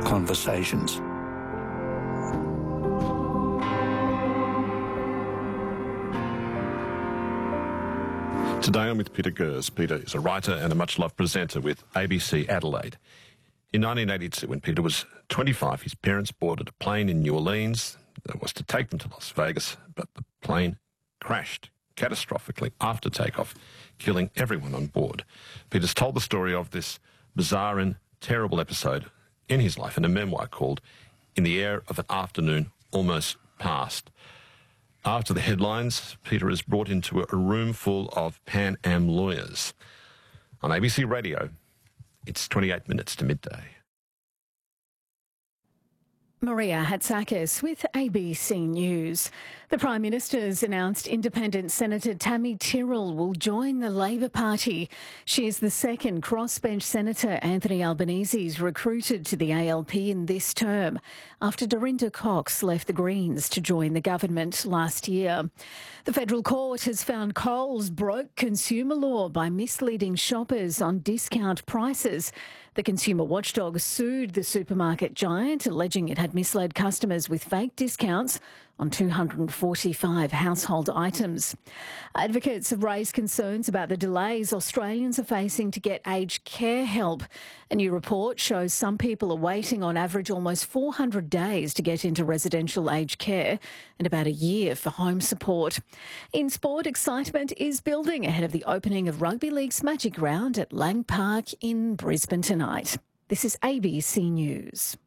conversations. Today I'm with Peter Gers. Peter is a writer and a much-loved presenter with ABC Adelaide. In 1982, when Peter was 25, his parents boarded a plane in New Orleans that was to take them to Las Vegas, but the plane crashed catastrophically after takeoff, killing everyone on board. Peter's told the story of this bizarre and terrible episode in his life in a memoir called In the Air of an Afternoon Almost Past. After the headlines, Peter is brought into a room full of Pan Am lawyers. On ABC Radio, it's 28 minutes to midday. Maria Hatzakis with ABC News. The Prime Minister's announced independent Senator Tammy Tyrrell will join the Labor Party. She is the second crossbench senator Anthony Albanese's recruited to the ALP in this term, after Dorinda Cox left the Greens to join the government last year. The federal court has found Coles broke consumer law by misleading shoppers on discount prices. The consumer watchdog sued the supermarket giant, alleging it had misled customers with fake discounts on 245 household items. Advocates have raised concerns about the delays Australians are facing to get aged care help. A new report shows some people are waiting on average almost 400 days to get into residential aged care and about a year for home support. In sport, excitement is building ahead of the opening of Rugby League's Magic Round at Lang Park in Brisbane tonight. This is ABC News.